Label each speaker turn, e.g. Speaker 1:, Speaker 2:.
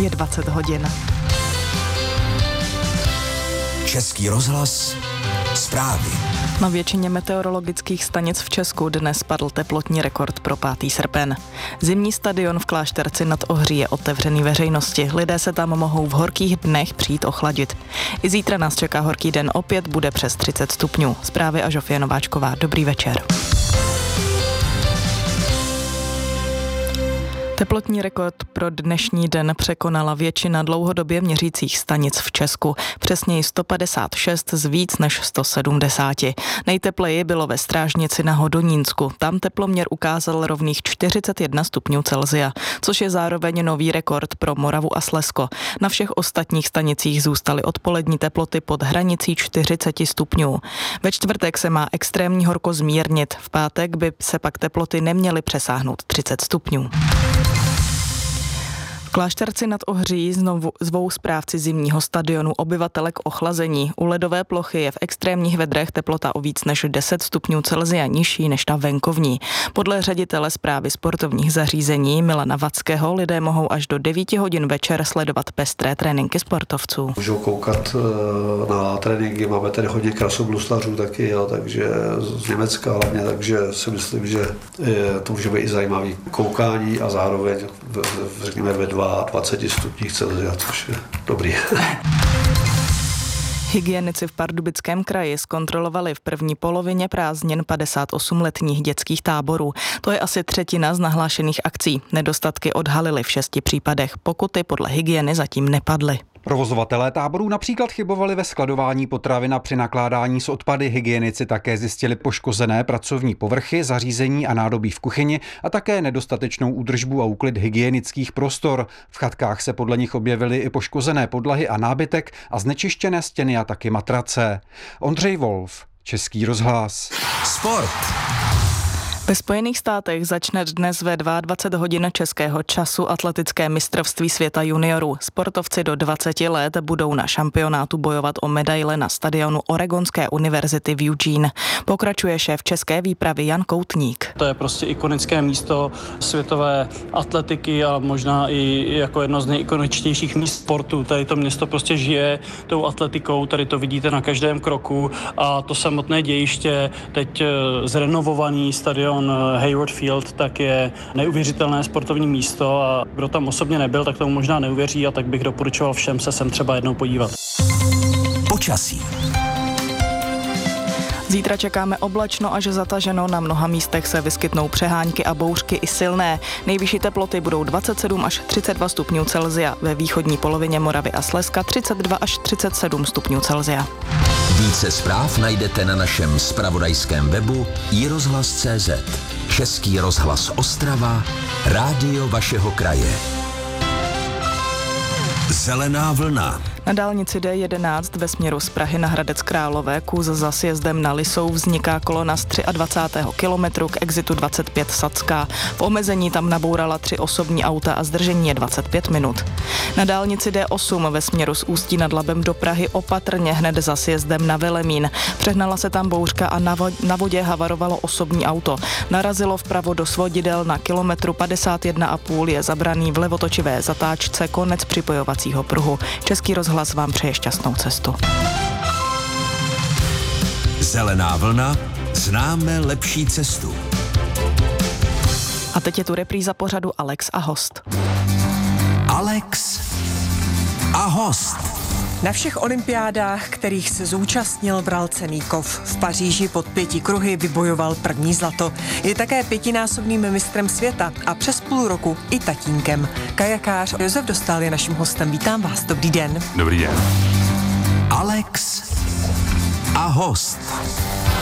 Speaker 1: Je 20 hodin.
Speaker 2: Český rozhlas, zprávy.
Speaker 1: Na většině meteorologických stanic v Česku dnes padl teplotní rekord pro 5. srpen. Zimní stadion v Klášterci nad Ohří je otevřený veřejnosti. Lidé se tam mohou v horkých dnech přijít ochladit. I zítra nás čeká horký den, opět bude přes 30 stupňů. Zprávy a Žofie Nováčková. Dobrý večer. Teplotní rekord pro dnešní den překonala většina dlouhodobě měřících stanic v Česku. Přesněji 156 z víc než 170. Nejtepleji bylo ve Strážnici na Hodonínsku. Tam teploměr ukázal rovných 41 stupňů Celsia, což je zároveň nový rekord pro Moravu a Slezsko. Na všech ostatních stanicích zůstaly odpolední teploty pod hranicí 40 stupňů. Ve čtvrtek se má extrémní horko zmírnit. V pátek by se pak teploty neměly přesáhnout 30 stupňů. V Klášterci nad Ohří znovu zvou správci zimního stadionu obyvatele k ochlazení. U ledové plochy je v extrémních vedrech teplota o víc než 10 stupňů Celsia nižší než ta venkovní. Podle ředitele správy sportovních zařízení Milana Vackého lidé mohou až do 9 hodin večer sledovat pestré tréninky sportovců.
Speaker 3: Můžou koukat na tréninky, máme tady hodně krasobluslařů taky, takže z Německa hlavně, takže si myslím, že to může být i zajímavý koukání a zároveň řekněme ve 20 stupních Celsia, což je dobrý.
Speaker 1: Hygienici v Pardubickém kraji zkontrolovali v první polovině prázdnin 58 letních dětských táborů. To je asi třetina z nahlášených akcí. Nedostatky odhalili v 6 případech. Pokuty podle hygieny zatím nepadly.
Speaker 4: Provozovatelé táborů například chybovali ve skladování potravin a při nakládání s odpady. Hygienici také zjistili poškozené pracovní povrchy, zařízení a nádobí v kuchyni a také nedostatečnou údržbu a úklid hygienických prostor. V chatkách se podle nich objevily i poškozené podlahy a nábytek a znečištěné stěny a taky matrace. Ondřej Wolf, Český rozhlas.
Speaker 2: Sport.
Speaker 1: Ve Spojených státech začne dnes ve 22 hodin českého času atletické mistrovství světa juniorů. Sportovci do 20 let budou na šampionátu bojovat o medaile na stadionu Oregonské univerzity v Eugene. Pokračuje šéf české výpravy Jan Koutník.
Speaker 5: To je prostě ikonické místo světové atletiky a možná i jako jedno z nejikoničtějších míst sportu. Tady to město prostě žije tou atletikou, tady to vidíte na každém kroku a to samotné dějiště, teď zrenovovaný stadion Hayward Field, tak je neuvěřitelné sportovní místo a kdo tam osobně nebyl, tak tomu možná neuvěří a tak bych doporučoval všem se sem třeba jednou podívat.
Speaker 2: Počasí.
Speaker 1: Zítra čekáme oblačno až zataženo, na mnoha místech se vyskytnou přehánky a bouřky i silné. Nejvyšší teploty budou 27 až 32 stupňů Celsia, ve východní polovině Moravy a Slezska 32 až 37 stupňů Celsia.
Speaker 2: Více zpráv najdete na našem zpravodajském webu iRozhlas.cz. Český rozhlas Ostrava, rádio vašeho kraje. Zelená vlna.
Speaker 1: Na dálnici D11 ve směru z Prahy na Hradec Králové kus za sjezdem na Lisou vzniká kolona z 23. kilometru k exitu 25 Sacká. V omezení tam nabourala 3 osobní auta a zdržení je 25 minut. Na dálnici D8 ve směru z Ústí nad Labem do Prahy opatrně hned za sjezdem na Velemín. Přehnala se tam bouřka a na vodě havarovalo osobní auto. Narazilo vpravo do svodidel, na kilometru 51,5 je zabraný v levotočivé zatáčce konec připojovacího pruhu. Český rozhlas vám přeje šťastnou cestu.
Speaker 2: Zelená vlna, známe lepší cestu.
Speaker 1: A teď je tu repríza pořadu Alex a host.
Speaker 2: Alex a host.
Speaker 6: Na všech olympiádách, kterých se zúčastnil, bral cenný kov. V Paříži pod 5 kruhy vybojoval první zlato. Je také 5násobným mistrem světa a přes půl roku i tatínkem. Kajakář Josef Dostál je naším hostem. Vítám vás, dobrý den.
Speaker 7: Dobrý den.
Speaker 2: Alex a host.